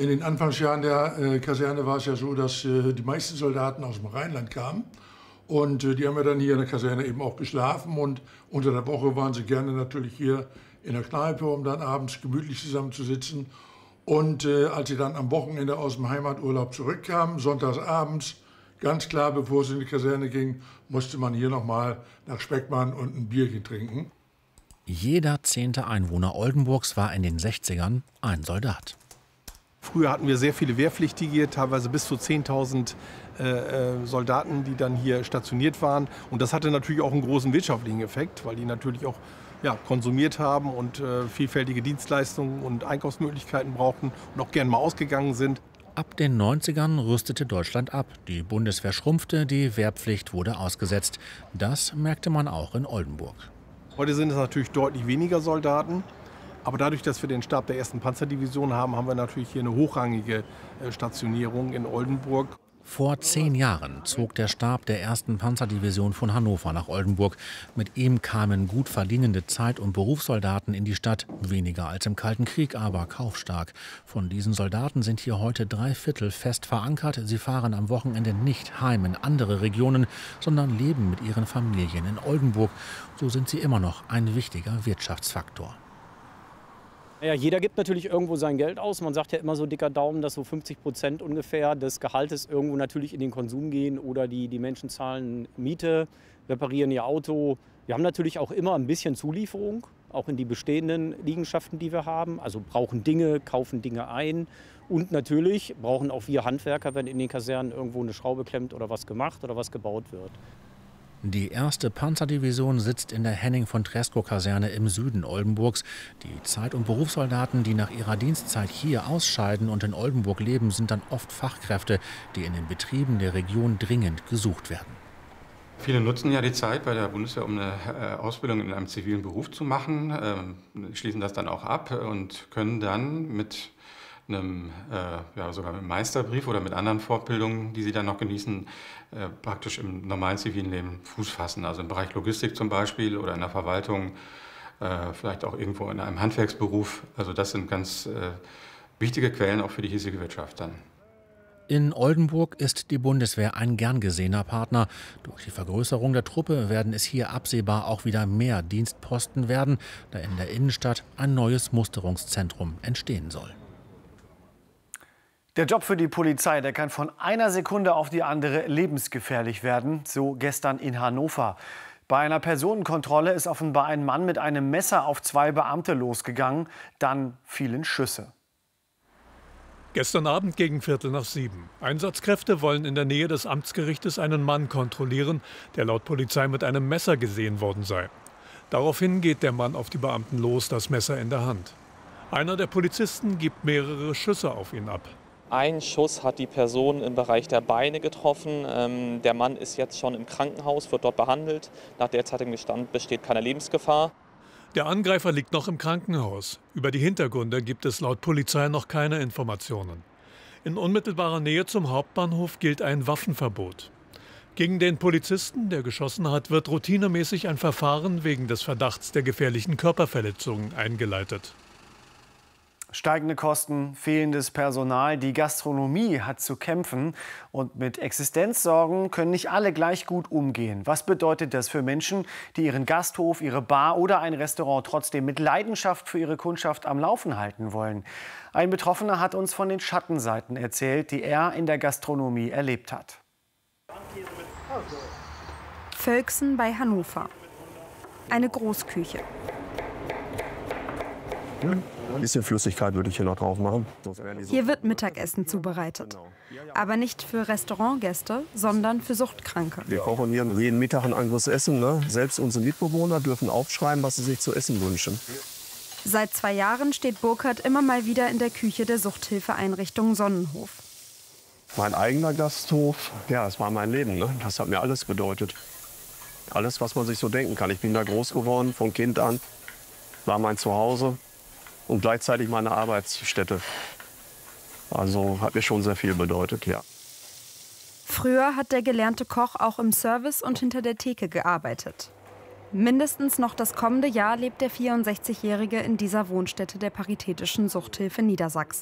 In den Anfangsjahren der Kaserne war es ja so, dass die meisten Soldaten aus dem Rheinland kamen. Und die haben ja dann hier in der Kaserne eben auch geschlafen. Und unter der Woche waren sie gerne natürlich hier in der Kneipe, um dann abends gemütlich zusammenzusitzen. Und als sie dann am Wochenende aus dem Heimaturlaub zurückkamen, sonntags abends, ganz klar, bevor es in die Kaserne ging, musste man hier nochmal nach Speckmann und ein Bierchen trinken. Jeder 10. Einwohner Oldenburgs war in den 60ern ein Soldat. Früher hatten wir sehr viele Wehrpflichtige, teilweise bis zu 10.000 Soldaten, die dann hier stationiert waren. Und das hatte natürlich auch einen großen wirtschaftlichen Effekt, weil die natürlich auch konsumiert haben und vielfältige Dienstleistungen und Einkaufsmöglichkeiten brauchten und auch gern mal ausgegangen sind. Ab den 90ern rüstete Deutschland ab. Die Bundeswehr schrumpfte, die Wehrpflicht wurde ausgesetzt. Das merkte man auch in Oldenburg. Heute sind es natürlich deutlich weniger Soldaten. Aber dadurch, dass wir den Stab der 1. Panzerdivision haben, haben wir natürlich hier eine hochrangige Stationierung in Oldenburg. Vor 10 Jahren zog der Stab der 1. Panzerdivision von Hannover nach Oldenburg. Mit ihm kamen gut verdienende Zeit- und Berufssoldaten in die Stadt. Weniger als im Kalten Krieg, aber kaufstark. Von diesen Soldaten sind hier heute 3/4 fest verankert. Sie fahren am Wochenende nicht heim in andere Regionen, sondern leben mit ihren Familien in Oldenburg. So sind sie immer noch ein wichtiger Wirtschaftsfaktor. Ja, jeder gibt natürlich irgendwo sein Geld aus. Man sagt ja immer so dicker Daumen, dass so 50% ungefähr des Gehaltes irgendwo natürlich in den Konsum gehen oder die Menschen zahlen Miete, reparieren ihr Auto. Wir haben natürlich auch immer ein bisschen Zulieferung, auch in die bestehenden Liegenschaften, die wir haben. Also brauchen Dinge, kaufen Dinge ein. Und natürlich brauchen auch wir Handwerker, wenn in den Kasernen irgendwo eine Schraube klemmt oder was gemacht oder was gebaut wird. Die 1. Panzerdivision sitzt in der Henning-von-Tresckow-Kaserne im Süden Oldenburgs. Die Zeit- und Berufssoldaten, die nach ihrer Dienstzeit hier ausscheiden und in Oldenburg leben, sind dann oft Fachkräfte, die in den Betrieben der Region dringend gesucht werden. Viele nutzen ja die Zeit bei der Bundeswehr, um eine Ausbildung in einem zivilen Beruf zu machen, schließen das dann auch ab und können dann mit sogar mit einem Meisterbrief oder mit anderen Fortbildungen, die sie dann noch genießen, praktisch im normalen zivilen Leben Fuß fassen. Also im Bereich Logistik zum Beispiel oder in der Verwaltung, vielleicht auch irgendwo in einem Handwerksberuf. Also das sind ganz wichtige Quellen auch für die hiesige Wirtschaft dann. In Oldenburg ist die Bundeswehr ein gern gesehener Partner. Durch die Vergrößerung der Truppe werden es hier absehbar auch wieder mehr Dienstposten werden, da in der Innenstadt ein neues Musterungszentrum entstehen soll. Der Job für die Polizei, der kann von einer Sekunde auf die andere lebensgefährlich werden, so gestern in Hannover. Bei einer Personenkontrolle ist offenbar ein Mann mit einem Messer auf 2 Beamte losgegangen, dann fielen Schüsse. Gestern Abend gegen 6:15. Einsatzkräfte wollen in der Nähe des Amtsgerichtes einen Mann kontrollieren, der laut Polizei mit einem Messer gesehen worden sei. Daraufhin geht der Mann auf die Beamten los, das Messer in der Hand. Einer der Polizisten gibt mehrere Schüsse auf ihn ab. Ein Schuss hat die Person im Bereich der Beine getroffen. Der Mann ist jetzt schon im Krankenhaus, wird dort behandelt. Nach derzeitigem Stand besteht keine Lebensgefahr. Der Angreifer liegt noch im Krankenhaus. Über die Hintergründe gibt es laut Polizei noch keine Informationen. In unmittelbarer Nähe zum Hauptbahnhof gilt ein Waffenverbot. Gegen den Polizisten, der geschossen hat, wird routinemäßig ein Verfahren wegen des Verdachts der gefährlichen Körperverletzung eingeleitet. Steigende Kosten, fehlendes Personal, die Gastronomie hat zu kämpfen. Und mit Existenzsorgen können nicht alle gleich gut umgehen. Was bedeutet das für Menschen, die ihren Gasthof, ihre Bar oder ein Restaurant trotzdem mit Leidenschaft für ihre Kundschaft am Laufen halten wollen? Ein Betroffener hat uns von den Schattenseiten erzählt, die er in der Gastronomie erlebt hat. Völksen bei Hannover. Eine Großküche. Ein bisschen Flüssigkeit würde ich hier noch drauf machen. Hier wird Mittagessen zubereitet. Aber nicht für Restaurantgäste, sondern für Suchtkranke. Wir kochen hier jeden Mittag ein anderes Essen. Ne? Selbst unsere Mitbewohner dürfen aufschreiben, was sie sich zu essen wünschen. Seit 2 Jahren steht Burkhard immer mal wieder in der Küche der Suchthilfeeinrichtung Sonnenhof. Mein eigener Gasthof, ja, das war mein Leben. Ne? Das hat mir alles bedeutet. Alles, was man sich so denken kann. Ich bin da groß geworden, von Kind an. War mein Zuhause. Und gleichzeitig meine Arbeitsstätte. Also hat mir schon sehr viel bedeutet, ja. Früher hat der gelernte Koch auch im Service und hinter der Theke gearbeitet. Mindestens noch das kommende Jahr lebt der 64-Jährige in dieser Wohnstätte der Paritätischen Suchthilfe Niedersachsen.